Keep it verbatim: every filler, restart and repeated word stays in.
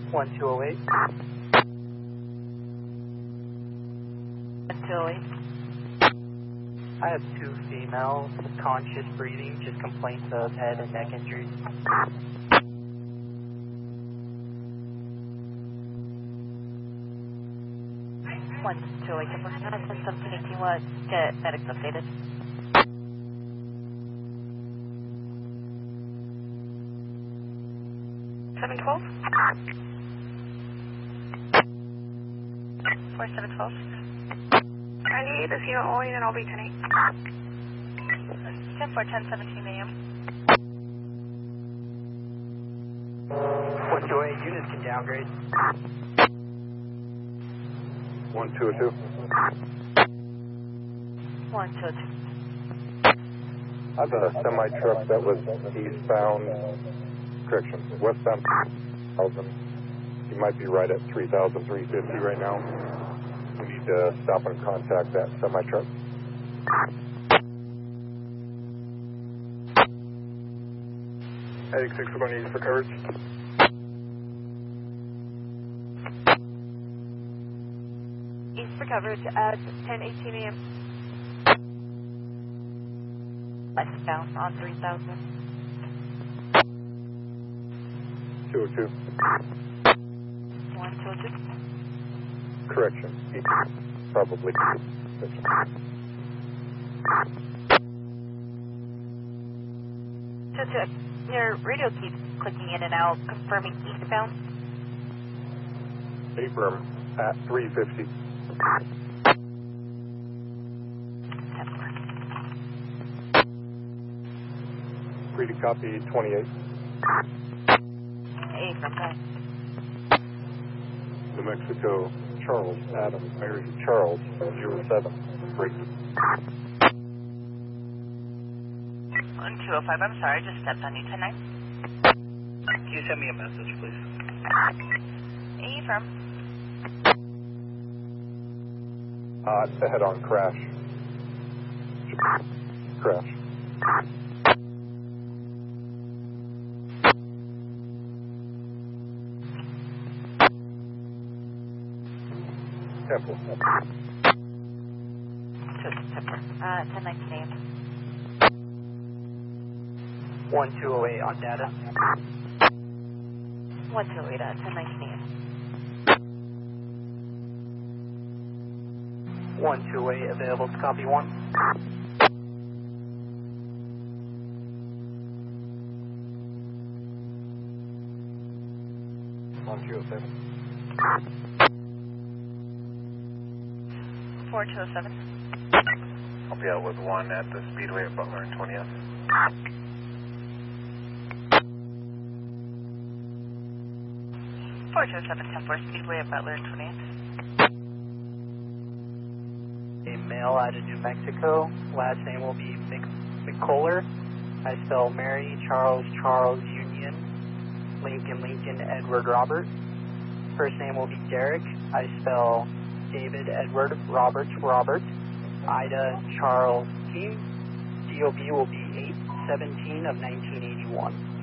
one two oh eight. one two oh eight. I have two females, conscious breathing, just complaints of head and neck injuries. one two oh eight, seventeen eighteen, what? Get medics updated. seven twelve? four seven twelve. I need this unit only, then I'll be ten eight. ten four, ten seventeen a m. one two oh eight units can downgrade. one two oh two. one two oh two. I have a semi-truck that was eastbound, correction, westbound one thousand. You might be right at three thousand three hundred fifty right now. We need to stop and contact that semi-truck. eighty-six, we're going to use for coverage. East for coverage at ten eighteen a m. Westbound on three thousand. two oh two. one two oh two. Correction. Probably. So to, your radio keeps clicking in and out, confirming eastbound. Abram at three fifty. Free to copy twenty-eight. Abram, okay. New Mexico, Charles, Adam, Mary, Charles, zero seven, three. one two oh five, I'm sorry, I just stepped on you tonight. Can you send me a message, please? Abram. Uh, it's a head-on crash. Crash. Temple. two September, uh, ten nineteen a m. one two oh eight on data. one two oh eight, uh, ten nineteen a m. one two oh eight available to copy one. one two oh seven. four two oh seven. I'll be out with one at the Speedway at Butler and twentieth. four two oh seven, ten four, Speedway at Butler and twentieth. A male out of New Mexico. Last name will be Mc, McCuller. I spell Mary, Charles, Charles, Union, Lincoln, Lincoln, Edward, Robert. First name will be Derek. I spell David, Edward, Robert, Robert. Ida, Charles, Team. D O B will be eight seventeen of nineteen eighty-one.